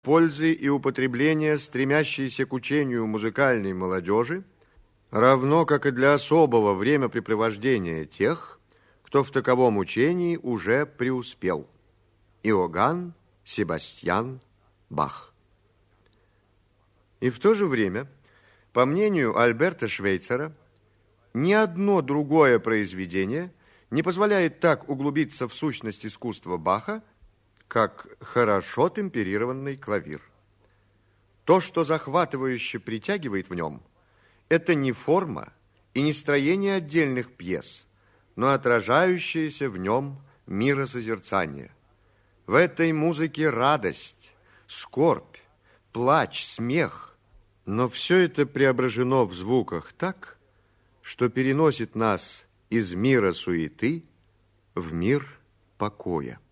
Пользы и употребления, стремящиеся к учению музыкальной молодежи, равно как и для особого времяпрепровождения тех, кто в таковом учении уже преуспел. Иоганн Себастьян Бах. И в то же время, по мнению Альберта Швейцера, ни одно другое произведение не позволяет так углубиться в сущность искусства Баха, как хорошо темперированный клавир. То, что захватывающе притягивает в нем, это не форма и не строение отдельных пьес, но отражающееся в нем миросозерцание. В этой музыке радость, скорбь, плач, смех, но все это преображено в звуках так, что переносит нас из мира суеты в мир покоя.